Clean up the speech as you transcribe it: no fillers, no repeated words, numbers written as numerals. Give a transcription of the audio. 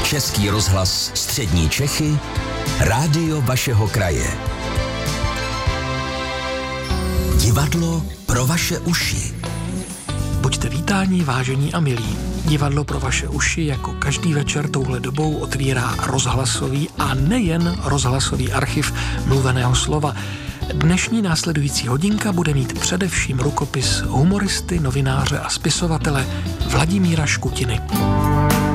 Český rozhlas Střední Čechy, rádio vašeho kraje. Divadlo pro vaše uši. Buďte vítáni, vážení a milí. Divadlo pro vaše uši jako každý večer touhle dobou otvírá rozhlasový a nejen rozhlasový archiv mluveného slova. Dnešní následující hodinka bude mít především rukopis humoristy, novináře a spisovatele Vladimíra Škutiny.